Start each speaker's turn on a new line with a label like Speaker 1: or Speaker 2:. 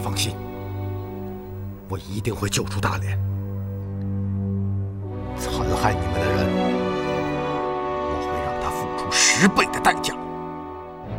Speaker 1: 放心，我一定会救出大连。残害你们的人，我会让他付出10倍的代价。